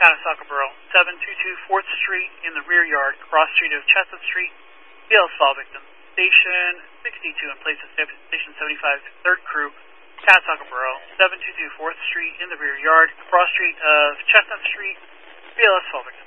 Conestoga Borough, 722 4th Street in the rear yard, cross street of Chestnut Street. BLS fall victim. Station 62 in place of Station 75, 3rd Crew, Conestoga Borough, 722 4th Street in the rear yard, cross street of Chestnut Street. BLS fall victim.